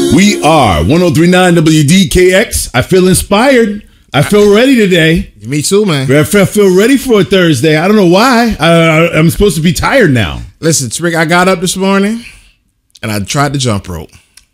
We are 103.9 WDKX. I feel inspired. I feel ready today. Me too, man. I feel ready for a Thursday. I don't know why. I'm supposed to be tired now. Listen, Trick, I got up this morning and I tried the jump rope.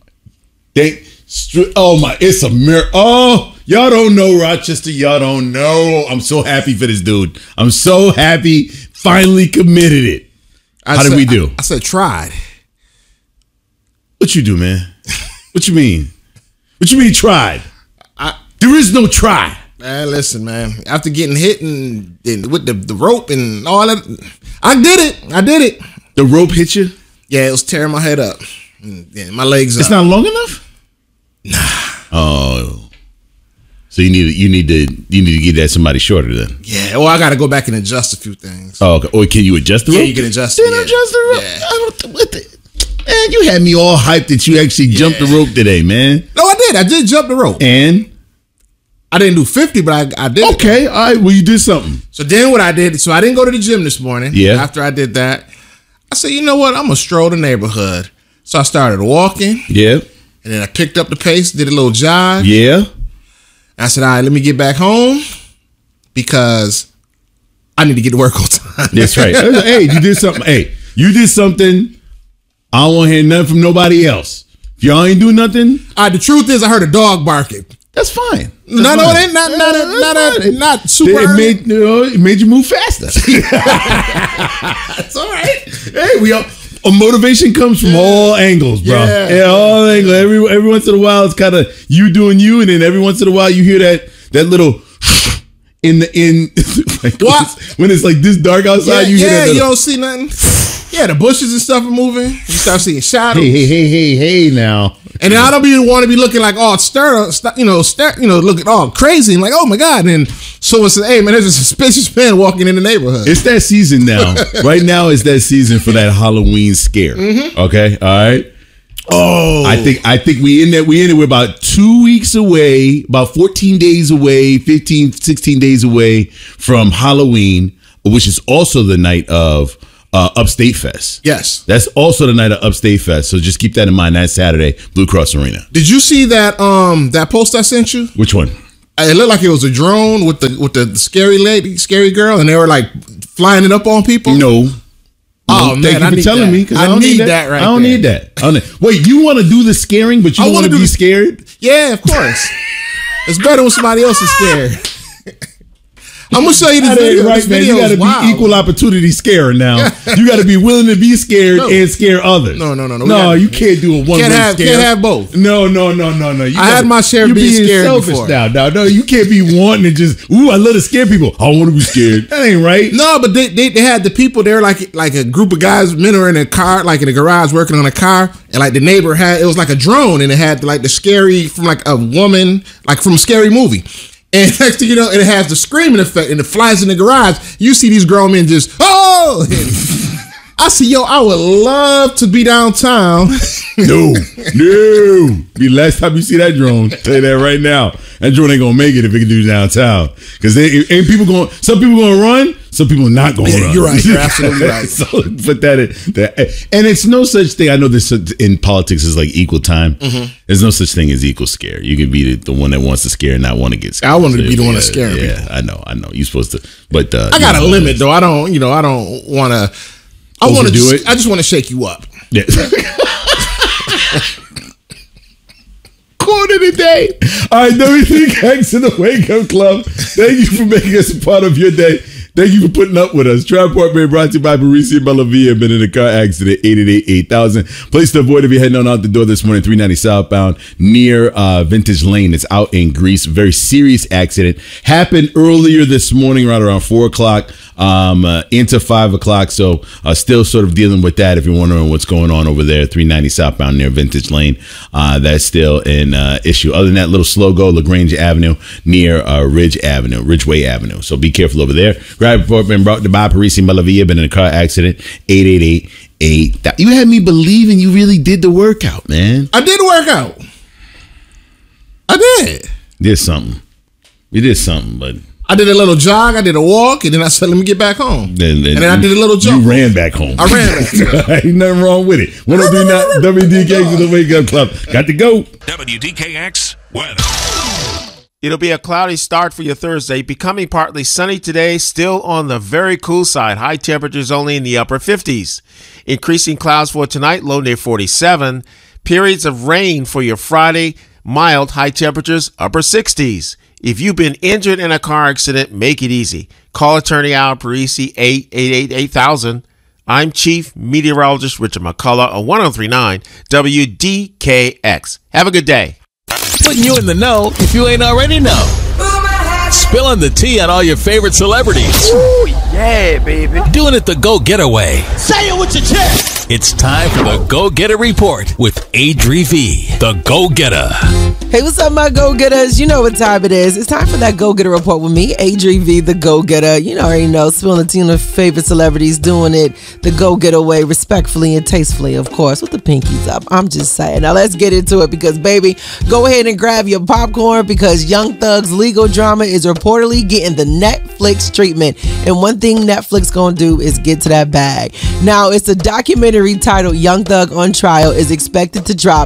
Oh my, it's a miracle. Oh, y'all don't know Rochester. Y'all don't know. I'm so happy for this dude. I'm so happy. Finally committed it. How did we do? I said tried. What you do, man? What you mean? What you mean tried? There is no try. Man, listen, man. After getting hit and with the rope and all that, I did it. The rope hit you? Yeah, it was tearing my head up. Yeah, my legs. It's not long enough? Nah. Oh. So you need to get that somebody shorter then. Yeah. Well, I got to go back and adjust a few things. Oh, okay. Or can you adjust the rope? Yeah, you can adjust it. Adjust the rope. Yeah. Man, you had me all hyped that you actually jumped the rope today, man. No, I did. I did jump the rope. And? I didn't do 50, but I did. Okay, all right. Well, you did something. So then what I did, so I didn't go to the gym this morning. Yeah. After I did that, I said, you know what? I'm going to stroll the neighborhood. So I started walking. Yeah. And then I picked up the pace, did a little jog. Yeah. And I said, all right, let me get back home because I need to get to work on time. That's right. Hey, you did something. Hey, you did something. I don't want to hear nothing from nobody else. If y'all ain't doing nothing. All right, the truth is I heard a dog barking. That's fine. No, it ain't not super. It made you move faster. It's all right. Hey, motivation comes from all angles, bro. Yeah, all angles. Every once in a while, it's kind of you doing you, and then every once in a while, you hear that little like what when it's like this dark outside. You hear that you don't see nothing. Yeah, the bushes and stuff are moving. You start seeing shadows. Hey, now. And then I don't even want to be looking like all looking all crazy and like, oh my God. And then someone says, hey man, there's a suspicious man walking in the neighborhood. It's that season now. Right now is that season for that Halloween scare. Mm-hmm. Okay, all right. Oh, I think we in there. We're about 2 weeks away, about 14 days away, 15, 16 days away from Halloween, which is also the night of Upstate Fest. Yes. That's also the night of Upstate Fest. So just keep that in mind. That's Saturday, Blue Cross Arena. Did you see that that post I sent you? Which one? It looked like it was a drone with the scary girl, and they were like flying it up on people. No. Oh thank man, you for telling me because I don't need that. Right I don't need that. Wait, you want to do the scaring, but you don't want to be scared? Yeah, of course. It's better when somebody else is scared. I'm gonna show you this video. Right, man. You got to be equal opportunity scarer now. You got to be willing to be scared and scare others. No. No, you can't do a one-way scare. Can't have both. No. I had my share of being scared selfish before. Now, no, you can't be wanting to just. Ooh, I love to scare people. I want to be scared. That ain't right. No, but they had the people there like a group of guys. Men are in a car, like in a garage, working on a car, and like the neighbor it was like a drone, and it had like the scary from like a woman, like from a scary movie. And next thing you know, it has the screaming effect and it flies in the garage. You see these grown men just, oh! I see, I would love to be downtown. No. Be the last time you see that drone. I'll tell you that right now. That drone ain't gonna make it if it can do downtown. Because some people gonna run, some people not gonna run. You're right. You're absolutely right. So put that in. And it's no such thing. I know this in politics is like equal time. Mm-hmm. There's no such thing as equal scare. You can be the one that wants to scare and not want to get scared. I want to be the one that's scaring people. Yeah, I know. You're supposed to. But I got a limit though. I don't want to. I want to do it. I just want to shake you up. Yeah. Quarter today. All right, WDKX to the Wake Up Club. Thank you for making us a part of your day. Thank you for putting up with us. Tri-Port being brought to you by Parisi and Bellavia. Been in a car accident, 888-8000. Place to avoid if you're heading on out the door this morning, 390 southbound near Vintage Lane. It's out in Greece. Very serious accident. Happened earlier this morning, right around 4 o'clock into 5 o'clock. So still sort of dealing with that if you're wondering what's going on over there, 390 southbound near Vintage Lane. That's still an issue. Other than that, little slow go, LaGrange Avenue near Ridgeway Avenue. So be careful over there. Report been brought to by Parisi and Bellavia. Been in a car accident. 888-8. You had me believing you really did the workout, man. I did the workout. I did. Did something. You did something, but I did a little jog, I did a walk, and then I said, let me get back home. And then I did a little jump. You ran back home. I ran back. Ain't nothing wrong with it. 103.9 WDKX is the Wake Up Club. Got to go. WDKX weather. It'll be a cloudy start for your Thursday, becoming partly sunny today, still on the very cool side. High temperatures only in the upper 50s. Increasing clouds for tonight, low near 47. Periods of rain for your Friday, mild, high temperatures, upper 60s. If you've been injured in a car accident, make it easy. Call attorney Al Parisi, 888-8000. I'm Chief Meteorologist Richard McCullough on 103.9 WDKX. Have a good day. Putting you in the know if you ain't already know. Spilling the tea on all your favorite celebrities. Ooh, yeah, baby. Doing it the go-getaway. Say it with your chest. It's time for the Go-Getter Report with Adri V, the Go-Getter. Hey, what's up, my go-getters? You know what time it is. It's time for that Go-Getter Report with me, Adri V, the Go-Getter. You already know, spilling the tea on the favorite celebrities, doing it the go-getter way, respectfully and tastefully, of course, with the pinkies up. I'm just saying. Now, let's get into it because, baby, go ahead and grab your popcorn because Young Thug's legal drama is reportedly getting the Netflix treatment. And one thing Netflix gonna do is get to that bag. Now, it's a documentary titled Young Thug on Trial is expected to drop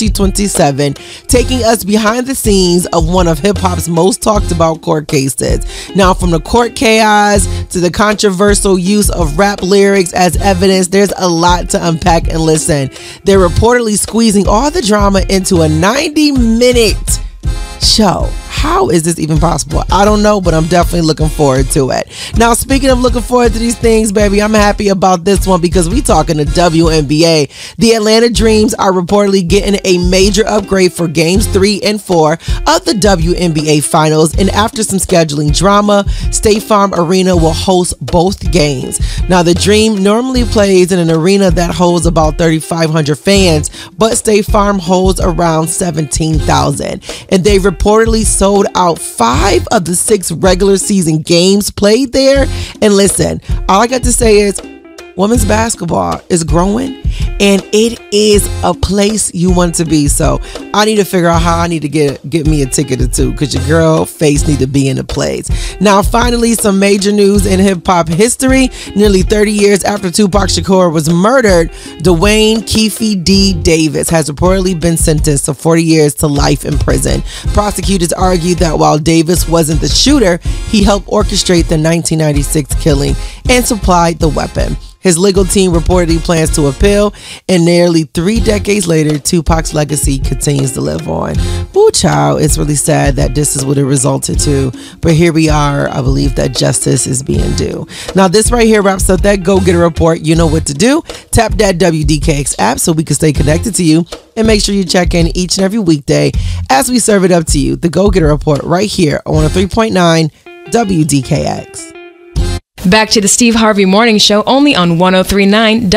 2027, taking us behind the scenes of one of hip-hop's most talked about court cases. Now, from the court chaos to the controversial use of rap lyrics as evidence, there's a lot to unpack and listen. They're reportedly squeezing all the drama into a 90-minute show. How is this even possible? I don't know, but I'm definitely looking forward to it. Now, speaking of looking forward to these things, baby, I'm happy about this one because we talking to WNBA. The Atlanta Dreams are reportedly getting a major upgrade for games 3 and 4 of the WNBA Finals. And after some scheduling drama, State Farm Arena will host both games. Now, the Dream normally plays in an arena that holds about 3,500 fans, but State Farm holds around 17,000. And they reportedly sold out 5 of the 6 regular season games played there. And listen, all I got to say is women's basketball is growing and it is a place you want to be. So I need to figure out how I need to get me a ticket or two because your girl face need to be in the place. Now, finally, some major news in hip hop history. Nearly 30 years after Tupac Shakur was murdered, Dwayne Keefe D. Davis has reportedly been sentenced to 40 years to life in prison. Prosecutors argue that while Davis wasn't the shooter, he helped orchestrate the 1996 killing and supplied the weapon. His legal team reportedly plans to appeal, and nearly 3 decades later, Tupac's legacy continues to live on. Ooh, child, it's really sad that this is what it resulted to, but here we are. I believe that justice is being due. Now, this right here wraps up that Go-Getter Report. You know what to do. Tap that WDKX app so we can stay connected to you, and make sure you check in each and every weekday as we serve it up to you. The Go-Getter Report right here on 103.9 WDKX. Back to the Steve Harvey Morning Show, only on 103.9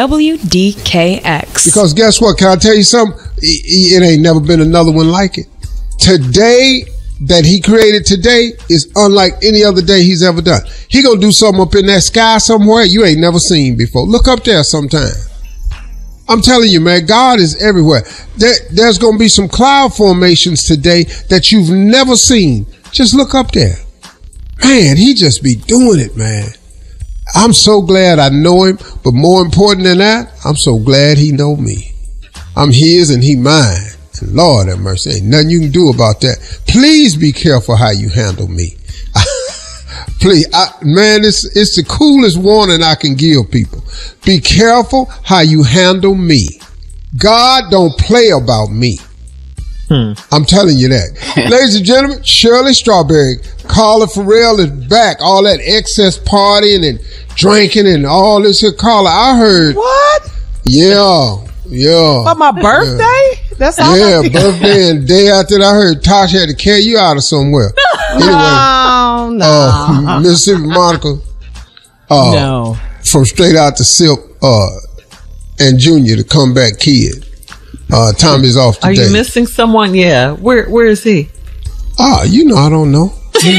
WDKX. Because guess what? Can I tell you something? It ain't never been another one like it. Today, that he created today is unlike any other day he's ever done. He gonna do something up in that sky somewhere you ain't never seen before. Look up there sometime. I'm telling you, man, God is everywhere. There's gonna be some cloud formations today that you've never seen. Just look up there. Man, he just be doing it, man. I'm so glad I know him, but more important than that, I'm so glad he know me. I'm his and he mine. And Lord have mercy, ain't nothing you can do about that. Please be careful how you handle me. Please, man, it's the coolest warning I can give people. Be careful how you handle me. God don't play about me. I'm telling you that. Ladies and gentlemen, Shirley Strawberry, Carla Farrell is back. All that excess partying and drinking and all this here. Carla, I heard. What? Yeah. For my birthday? Yeah. That's all. Yeah, birthday and day after that, I heard Tasha had to carry you out of somewhere. No. Mississippi Monica. No. From Straight Out to Silk, and Junior, the comeback kid. Tommy's off today. Are you missing someone? Yeah. Where is he? I don't know.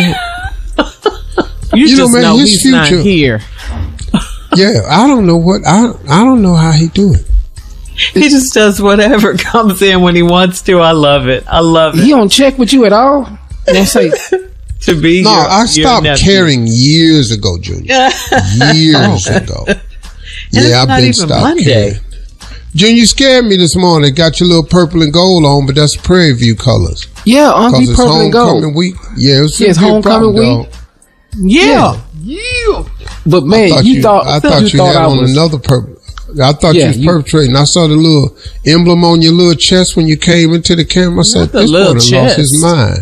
You just man, know his he's future, not here. Yeah, I don't know I don't know how he do it. He just does whatever comes in when he wants to. I love it. He don't check with you at all? And say, to be No, I your stopped nephew. caring years ago, Junior. Years ago. Yeah, I've been stopped Monday. caring. Junior, you scared me this morning. Got your little purple and gold on, but that's Prairie View colors. Yeah, Because it's it's purple and homecoming gold. week. Yeah, it's homecoming week. Yeah. But man, I thought you had I on was another purple. I thought you was perpetrating. I saw the little emblem on your little chest when you came into the camera. I said, the this little boy done lost his mind.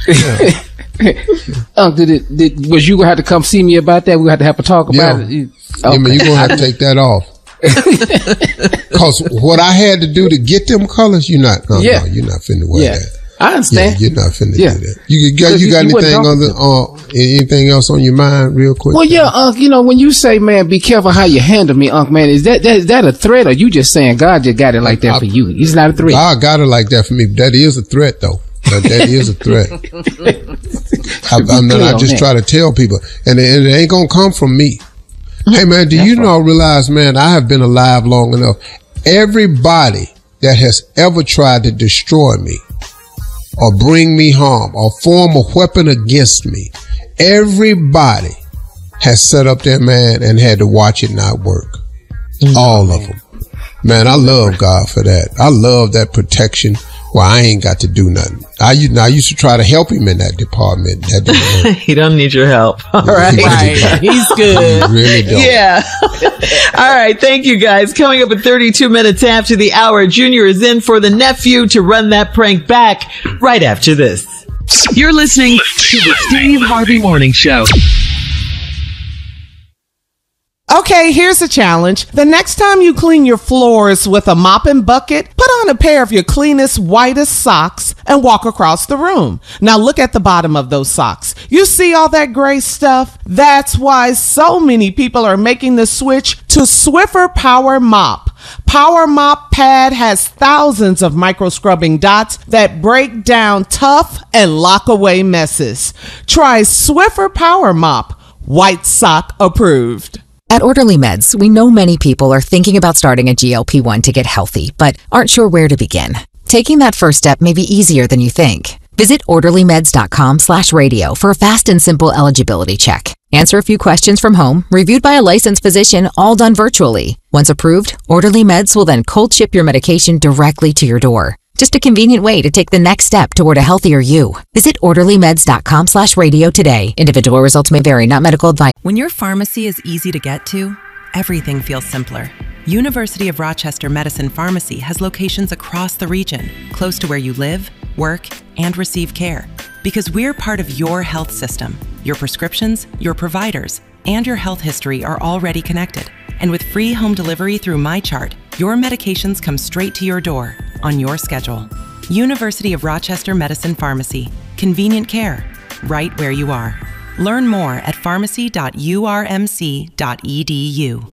was you gonna have to come see me about that? We had to have a talk about it. Yeah, man, you're going to have to take that off. Because what I had to do to get them colors, you're not finna wear that. I understand. Yeah, you're not finna do that. You got anything else on your mind real quick? Well, yeah, Unc, when you say, man, be careful how you handle me, Unc, man, is that a threat, or you just saying God just got it like that for you? It's not a threat. God got it like that for me. That is a threat, though. That is a threat. I just try to tell people, and it ain't gonna come from me. Hey, man, do you realize, man, I have been alive long enough. Everybody that has ever tried to destroy me or bring me harm or form a weapon against me, everybody has set up their man and had to watch it not work. All of them. Man, I love God for that. I love that protection. Well, I ain't got to do nothing. I used to try to help him in that department. That didn't work. He don't need your help. All right. He's good. He really don't. Yeah. All right. Thank you, guys. Coming up at 32 minutes after the hour, Junior is in for the nephew to run that prank back right after this. You're listening to the Steve Harvey Morning Show. Okay, here's a challenge. The next time you clean your floors with a mop and bucket, put on a pair of your cleanest, whitest socks and walk across the room. Now look at the bottom of those socks. You see all that gray stuff? That's why so many people are making the switch to Swiffer Power Mop. Power Mop Pad has thousands of micro scrubbing dots that break down tough and lock away messes. Try Swiffer Power Mop. White sock approved. At Orderly Meds, we know many people are thinking about starting a GLP-1 to get healthy, but aren't sure where to begin. Taking that first step may be easier than you think. Visit orderlymeds.com/radio for a fast and simple eligibility check. Answer a few questions from home, reviewed by a licensed physician, all done virtually. Once approved, Orderly Meds will then cold ship your medication directly to your door. Just a convenient way to take the next step toward a healthier you. Visit orderlymeds.com/radio today. Individual results may vary, not medical advice. When your pharmacy is easy to get to, everything feels simpler. University of Rochester Medicine Pharmacy has locations across the region, close to where you live, work, and receive care. Because we're part of your health system. Your prescriptions, your providers, and your health history are already connected. And with free home delivery through MyChart, your medications come straight to your door on your schedule. University of Rochester Medicine Pharmacy. Convenient care, right where you are. Learn more at pharmacy.urmc.edu.